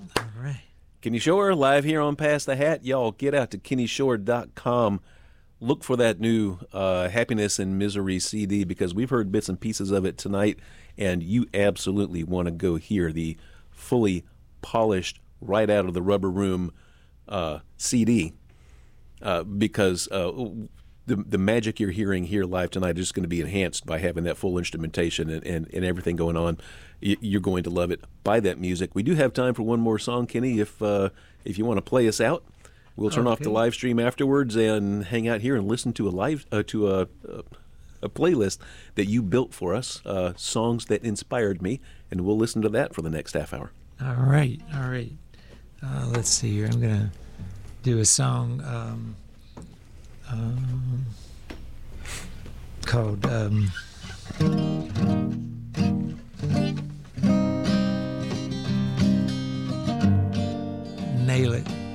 All right. Kenny Shore live here on Pass the Hat. Y'all get out to KennyShore.com. Look for that new Happiness and Misery CD because we've heard bits and pieces of it tonight, and you absolutely want to go hear the fully polished, right out of the rubber room CD because the magic you're hearing here live tonight is just going to be enhanced by having that full instrumentation and everything going on. You're going to love it. Buy that music. We do have time for one more song, Kenny, if you want to play us out. We'll turn off the live stream afterwards and hang out here and listen to a playlist that you built for us, songs that inspired me, and we'll listen to that for the next half hour. All right. Let's see here. I'm going to do a song called Nail It.